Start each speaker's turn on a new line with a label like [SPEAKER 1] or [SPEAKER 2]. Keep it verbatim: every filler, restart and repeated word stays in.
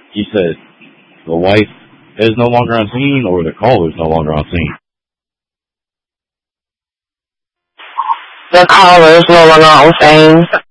[SPEAKER 1] You said the wife is no longer on scene, or the caller is no longer on scene?
[SPEAKER 2] The caller is no longer on scene.